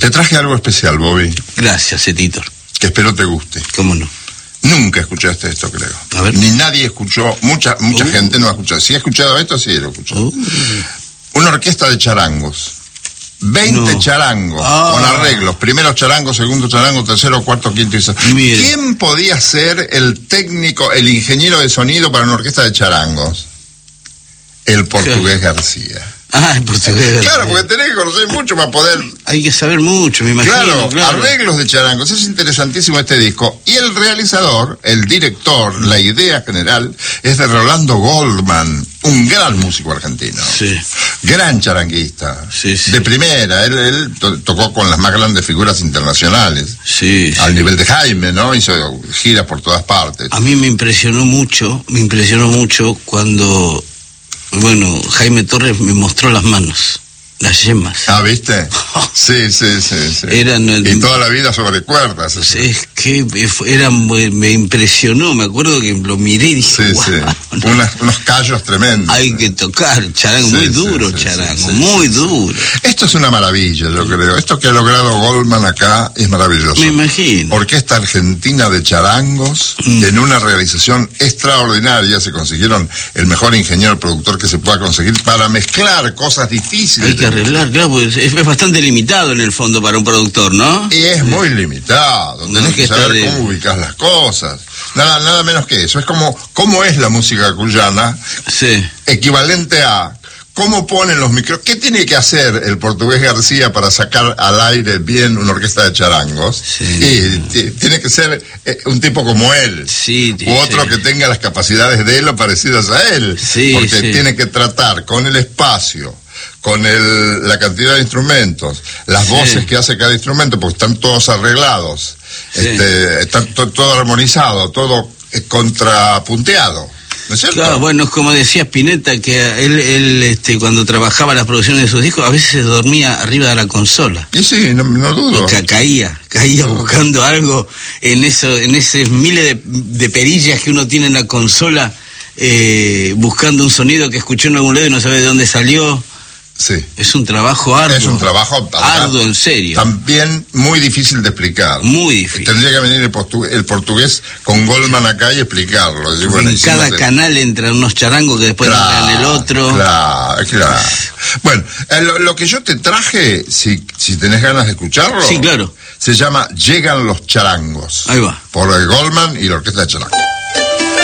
Te traje algo especial, Bobby. Gracias, Editor. Que espero te guste. ¿Cómo no? Nunca escuchaste esto, creo. A ver. Ni nadie escuchó, mucha gente no ha escuchado. Si ha escuchado esto, sí lo escuchó. Una orquesta de charangos. 20 charangos, con arreglos. Primero charango, segundo charango, tercero, cuarto, quinto y sexto. ¿Quién podía ser el técnico, el ingeniero de sonido para una orquesta de charangos? El portugués García. El portugués García. Claro, porque tenés que conocer mucho para poder... Hay que saber mucho, me imagino. Claro, arreglos de charangos. Es interesantísimo este disco. Y el realizador, el director, la idea general, es de Rolando Goldman, un gran músico argentino. Sí. Gran charanguista. Sí. De primera. Él tocó con las más grandes figuras internacionales. Sí. Al nivel de Jaime, ¿no? Hizo giras por todas partes. A mí me impresionó mucho cuando, Jaime Torres me mostró las manos. Las yemas. ¿Viste? Sí. Y toda la vida sobre cuerdas. Es que me impresionó, me acuerdo que lo miré y dije, unos callos tremendos. Hay que tocar charango, muy duro, muy duro. Esto es una maravilla, yo creo. Esto que ha logrado Goldman acá es maravilloso. Me imagino. Orquesta Argentina de charangos, en una realización extraordinaria. Se consiguieron el mejor ingeniero productor que se pueda conseguir para mezclar cosas difíciles. Hay que arreglar, claro, pues es bastante limitado en el fondo para un productor, ¿no? Y es muy limitado, tenés que saber cómo ubicás las cosas. Nada menos que eso. Es cómo es la música cuyana, equivalente a cómo ponen los micros. ¿Qué tiene que hacer el portugués García para sacar al aire bien una orquesta de charangos? Y tiene que ser un tipo como él, u otro que tenga las capacidades de él o parecidas a él, porque tiene que tratar con el espacio, con la cantidad de instrumentos, las voces que hace cada instrumento, porque están todos arreglados, está todo armonizado, todo contrapunteado, ¿no es cierto? Claro, bueno, es como decía Spinetta, que él cuando trabajaba las producciones de sus discos, a veces se dormía arriba de la consola. Y sí, no dudo. Y caía buscando algo en esos miles de perillas que uno tiene en la consola, buscando un sonido que escuchó en algún lado y no sabe de dónde salió. Sí. Es un trabajo arduo. Es un trabajo arduo, en serio. También muy difícil de explicar. Muy difícil. Tendría que venir el portugués con Goldman acá y explicarlo. En cada canal entran unos charangos que después entran en el otro. Claro. Bueno, lo que yo te traje, si tenés ganas de escucharlo. Sí, claro. Se llama Llegan los charangos. Ahí va. Por el Goldman y la orquesta de charangos.